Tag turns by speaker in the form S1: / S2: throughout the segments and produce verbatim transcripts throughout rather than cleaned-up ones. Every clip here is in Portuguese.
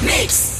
S1: Mix.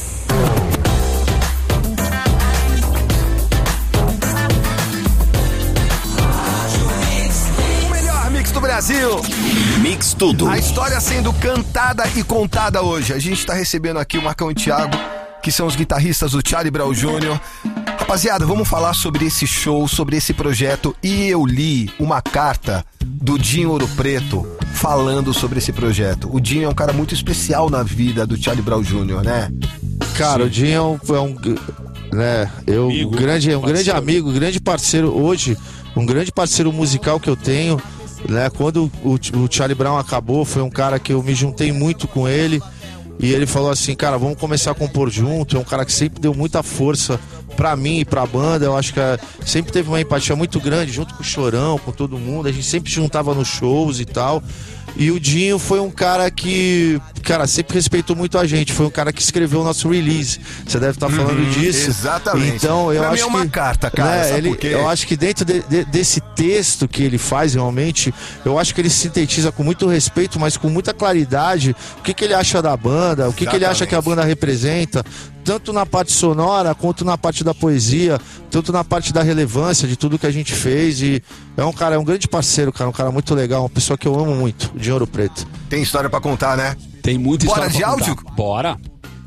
S1: O melhor mix do Brasil.
S2: Mix tudo.
S1: A história sendo cantada e contada hoje. A gente tá recebendo aqui o Marcão e o Thiago, que são os guitarristas do Charlie Brown Júnior Rapaziada, vamos falar sobre esse show, sobre esse projeto. E eu li uma carta do Dinho Ouro Preto falando sobre esse projeto. O Dinho é um cara muito especial na vida do Charlie Brown Júnior, né?
S3: Cara, Sim. o Dinho é um, né, eu, amigo, um, grande, um grande amigo, um grande parceiro hoje, um grande parceiro musical que eu tenho, né? Quando o, o Charlie Brown acabou, foi um cara que eu me juntei muito com ele. E ele falou assim, cara, vamos começar a compor junto. É um cara que sempre deu muita força pra mim e pra banda. Eu acho que sempre teve uma empatia muito grande, junto com o Chorão, com todo mundo. A gente sempre se juntava nos shows e tal. E o Dinho foi um cara que, cara, sempre respeitou muito a gente. Foi um cara que escreveu o nosso release. Você deve estar falando uhum, disso.
S1: Exatamente.
S3: Então, eu
S1: pra
S3: acho
S1: mim é uma
S3: que,
S1: carta, cara.
S3: né, ele, eu acho que dentro de, de, desse texto que ele faz, realmente, eu acho que ele sintetiza com muito respeito, mas com muita claridade, o que, que ele acha da banda, o que, que ele acha que a banda representa, tanto na parte sonora, quanto na parte da poesia, tanto na parte da relevância de tudo que a gente fez. E é um cara, é um grande parceiro, cara, um cara muito legal, uma pessoa que eu amo muito, de Ouro Preto.
S1: Tem história pra contar, né?
S4: Tem muita
S1: Bora
S4: história
S1: de
S4: pra
S1: áudio?
S4: contar. Bora.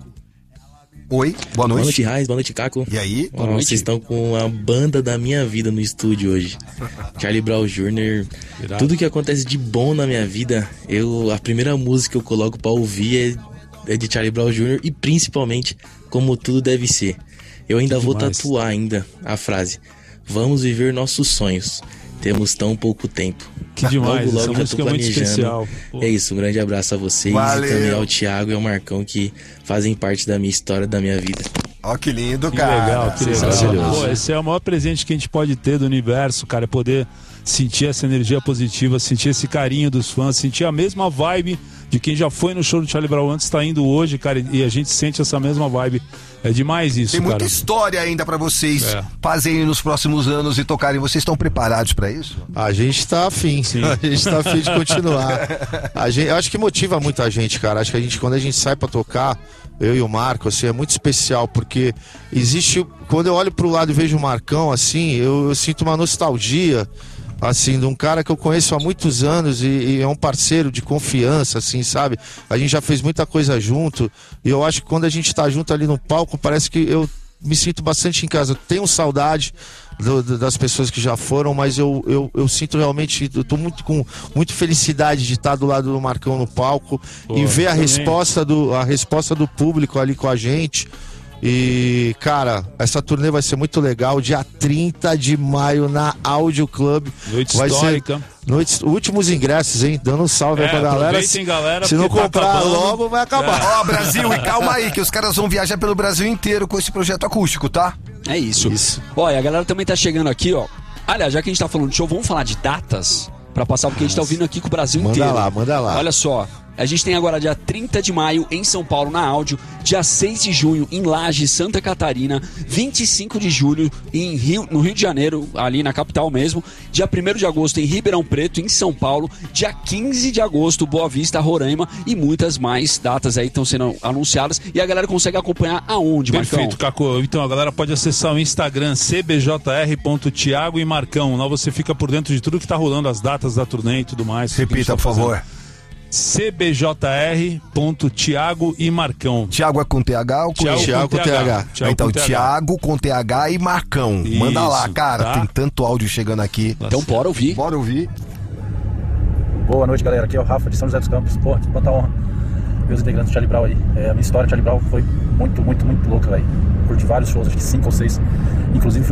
S1: Oi, boa noite.
S5: Boa noite, Raiz, boa noite, Caco.
S1: E aí?
S5: Boa noite. Vocês estão com a banda da minha vida no estúdio hoje. Charlie Brown Júnior Irado. Tudo que acontece de bom na minha vida, eu, a primeira música que eu coloco pra ouvir é, é de Charlie Brown Júnior e principalmente Como Tudo Deve Ser. Eu ainda que vou demais. Tatuar ainda a frase: vamos viver nossos sonhos. Temos tão pouco tempo.
S6: Que demais,
S5: logo, logo
S6: essa música é muito especial.
S5: Pô. É isso, um grande abraço a vocês. Valeu. E também ao Thiago e ao Marcão, que fazem parte da minha história, da minha vida.
S1: Ó, que lindo,
S6: que
S1: cara.
S6: Legal, que legal. Pô, esse é o maior presente que a gente pode ter do universo, cara, é poder sentir essa energia positiva, sentir esse carinho dos fãs, sentir a mesma vibe de quem já foi no show do Charlie Brown antes, tá indo hoje, cara, e a gente sente essa mesma vibe. É demais isso,
S1: Tem
S6: cara.
S1: muita história ainda pra vocês é. fazerem nos próximos anos e tocarem. Vocês estão preparados pra isso?
S3: A gente tá afim, sim. A gente tá afim de continuar. A gente, eu acho que motiva muita gente, cara. Acho que a gente, quando a gente sai pra tocar, eu e o Marco, assim, é muito especial, porque existe, quando eu olho pro lado e vejo o Marcão, assim, eu, eu sinto uma nostalgia, assim, de um cara que eu conheço há muitos anos e, e é um parceiro de confiança, assim, sabe? A gente já fez muita coisa junto e eu acho que quando a gente tá junto ali no palco, parece que eu me sinto bastante em casa. Tenho saudade do, do, das pessoas que já foram, mas eu, eu, eu sinto realmente, eu tô muito com muito felicidade de estar do lado do Marcão no palco. Pô, e ver a resposta, do, a resposta do público ali com a gente. E, cara, essa turnê vai ser muito legal. Dia trinta de maio na Audio Club.
S6: Noite
S3: vai
S6: histórica.
S3: Ser noites, últimos ingressos, hein? Dando um salve
S6: é,
S3: aí pra galera. Se,
S6: galera.
S3: Se não comprar
S6: tá
S3: logo, vai acabar.
S1: Ó, é. oh, Brasil, e calma aí, que os caras vão viajar pelo Brasil inteiro com esse projeto acústico, tá?
S4: É isso. Isso. Ó, e a galera também tá chegando aqui, ó. Aliás, já que a gente tá falando de show, vamos falar de datas pra passar, porque Nossa. A gente tá ouvindo aqui com o Brasil
S3: manda
S4: inteiro.
S3: Manda lá, manda lá.
S4: Olha só. A gente tem agora dia trinta de maio em São Paulo, na Áudio, dia seis de junho em Lages, Santa Catarina, vinte e cinco de julho em Rio, no Rio de Janeiro, ali na capital mesmo, dia primeiro de agosto em Ribeirão Preto, em São Paulo, dia quinze de agosto, Boa Vista, Roraima, e muitas mais datas aí estão sendo anunciadas, e a galera consegue acompanhar aonde, Marcão?
S6: Perfeito, Caco. Então a galera pode acessar o Instagram c b j r ponto thiago e Marcão, lá você fica por dentro de tudo que tá rolando, as datas da turnê e tudo mais.
S1: Repita, por favor.
S6: c b j r ponto thiago e Marcão.
S1: Thiago é com T H ou com
S3: Thiago, Thiago com T H?
S1: Thiago então, com Thiago com T H e Marcão. Isso, manda lá, cara. Tá? Tem tanto áudio chegando aqui.
S4: Então bora ouvir.
S1: Bora ouvir.
S7: Boa noite, galera. Aqui é o Rafa de São José dos Campos. Pô, quanta honra ver os integrantes do Charlie Brown aí. É, a minha história do Charlie Brown foi muito, muito, muito louca, velho. Curti vários shows, acho que cinco ou seis. Inclusive